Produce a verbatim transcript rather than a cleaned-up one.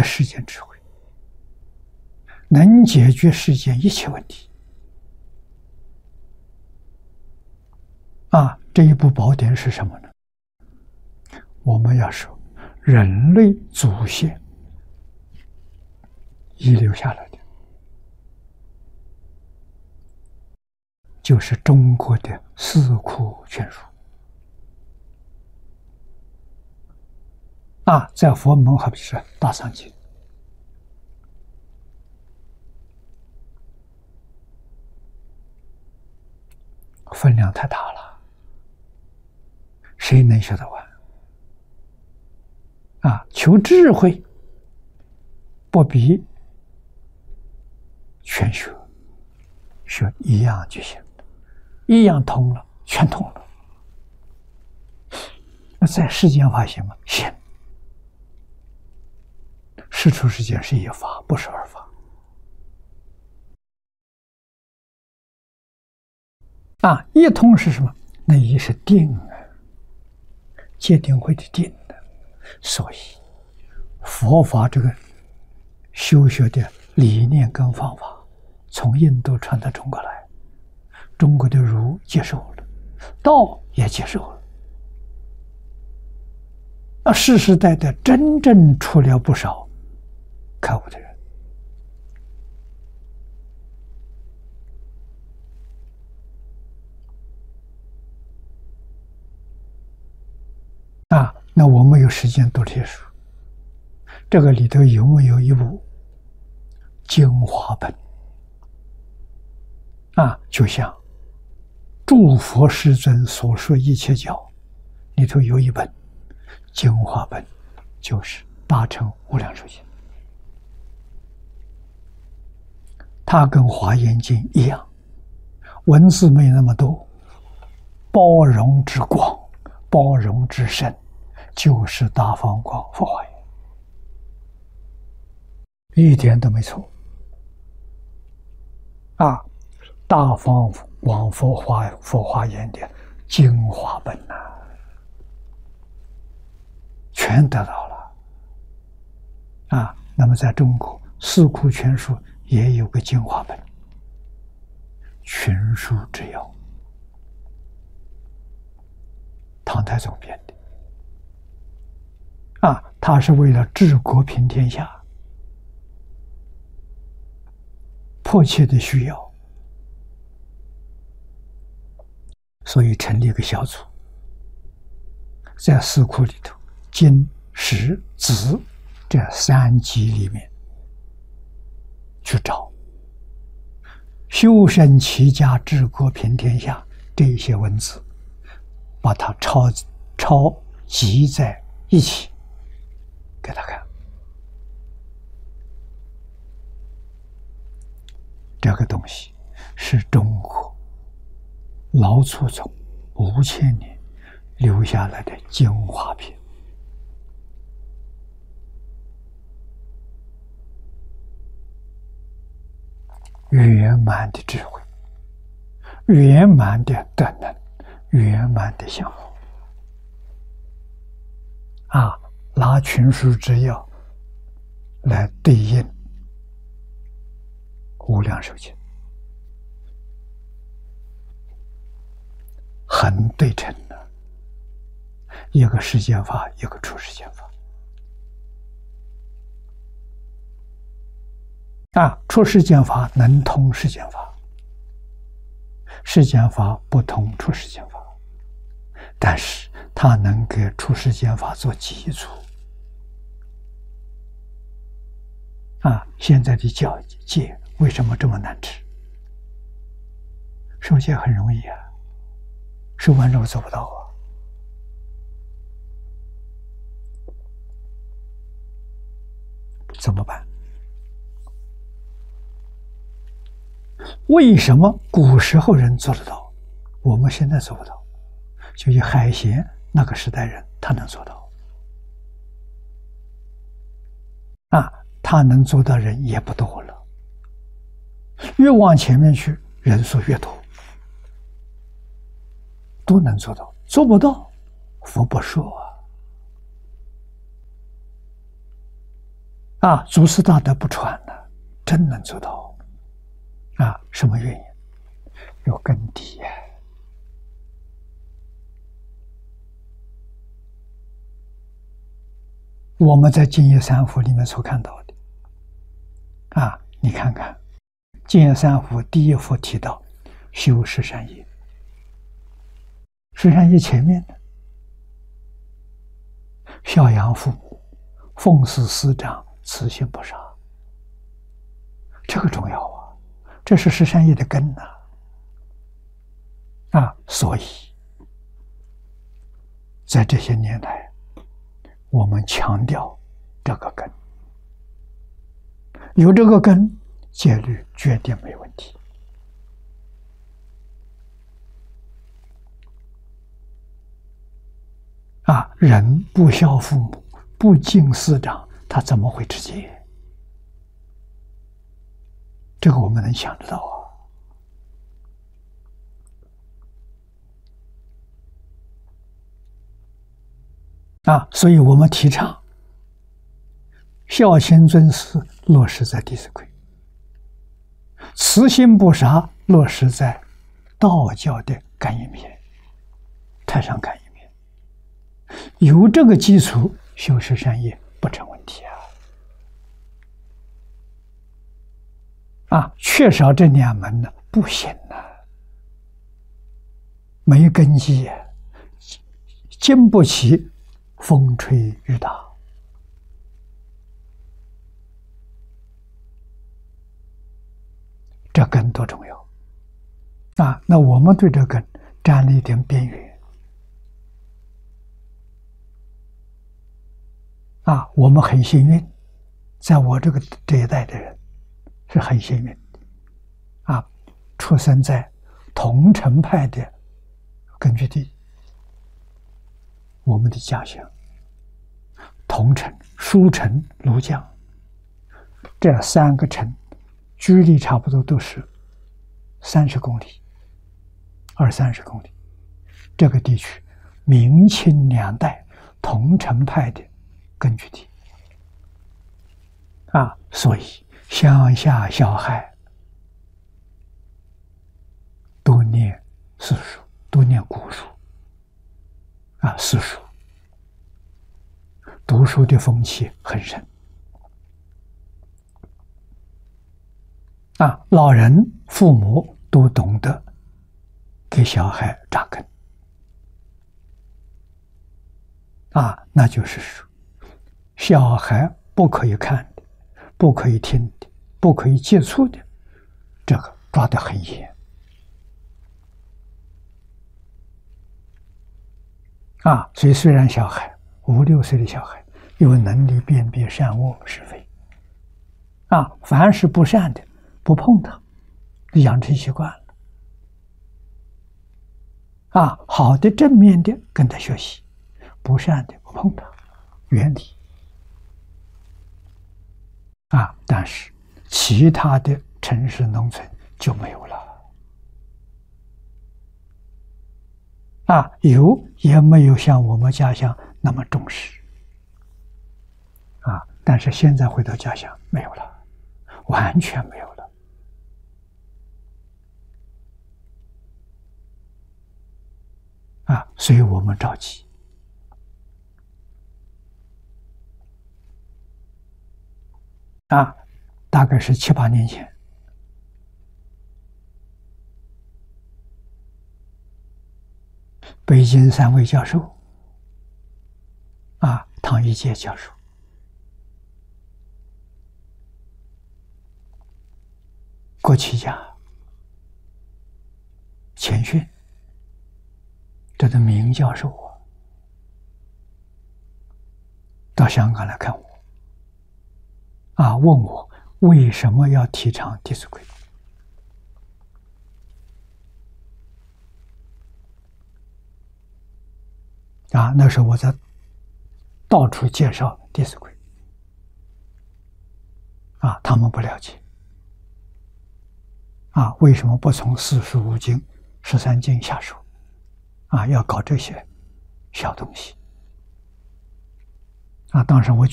世间智慧，能解决世间一切问题。啊，这一部宝典是什么呢？我们要说，人类祖先遗留下来的，就是中国的四库全书。啊，在佛门好比是《大藏经》，分量太大了，谁能学得完？啊，求智慧不比全学，学一样就行，一样通了，全通了。那在世间法行吗？行。世出世间是一法，不是二法。啊，一通是什么？那一是定啊，戒定慧的定的。所以，佛法这个修学的理念跟方法，从印度传到中国来，中国的儒接受了，道也接受了。啊，世世代代真正出了不少开悟的人。啊，那我们有时间读这些书，这个里头有没有一部精华本？啊，就像诸佛世尊所说一切教里头有一本精华本，就是《大乘无量寿经》。它跟《华严经》一样，文字没那么多，包容之广，包容之深，就是大放光佛华严，一点都没错。啊，大放光佛华佛华严的精华本呐、啊，全得到了。啊，那么在中国四库全书也有个精华本，群书之要，唐太宗编的。啊，他是为了治国平天下，迫切的需要，所以成立一个小组，在四库里头，经、史、子这三集里面去找修身齐家治国平天下这些文字，把它抄抄集在一起给他看。这个东西是中国老祖宗五千年留下来的精华品。圆满的智慧，圆满的德能，圆满的相好。啊，拿群书之要来对应无量寿经，很对称的，一个世间法，一个出世间法。啊，出世间法能通世间法，世间法不通出世间法，但是它能给出世间法做基础。啊，现在的教戒为什么这么难吃？受戒很容易啊，受完之后做不到啊。怎么办？为什么古时候人做得到，我们现在做不到？就以海贤那个时代人，他能做到。啊，他能做到人也不多了，越往前面去，人数越多，都能做到。做不到，佛不说啊。 啊，祖师大德不传了，真能做到啊？什么原因？有根底呀。我们在净业三福里面所看到的啊，你看看净业三福第一幅提到修十善业，十善业前面的孝养父母、奉事师长、慈心不杀，这个重要啊，这是十善业的根呐。啊，所以在这些年来，我们强调这个根，有这个根，戒律决定没问题。啊，人不孝父母，不敬师长，他怎么会持戒？这个我们能想得到啊！啊，所以我们提倡孝亲尊师落实在《弟子规》，慈心不杀落实在道教的感应篇、太上感应篇。有这个基础，修十善业不成问题啊！啊，缺少这两门呢，不行啊，没根基啊，经不起风吹雨打。这根多重要啊！那我们对这根沾了一点边缘啊，我们很幸运，在我这个这一代的人是很幸运啊，出生在桐城派的根据地，我们的家乡桐城、书城、庐江这三个城，距离差不多都是三十公里，二三十公里。这个地区明清两代桐城派的根据地啊，所以乡下小孩多念四书，多念古书啊，四书，读书的风气很深啊，老人、父母都懂得给小孩扎根啊，那就是说，小孩不可以看的，不可以听的，不可以接触的，这个抓得很严啊。所以，虽然小孩五六岁的小孩有能力辨别善恶是非啊，凡是不善的，不碰它，养成习惯了啊。好的、正面的跟他学习，不善的不碰它，远离啊。但是其他的城市、农村就没有了啊，有也没有像我们家乡那么重视啊。但是现在回到家乡，没有了，完全没有了。啊，所以我们着急啊，大概是七八年前，北京三位教授啊，唐一杰教授、郭启家、钱训，这个名教授啊，到香港来看我啊，问我为什么要提倡《弟子规》啊？那时候我在到处介绍《弟子规》啊，他们不了解啊，为什么不从四书五经、十三经下手啊？要搞这些小东西啊！当时我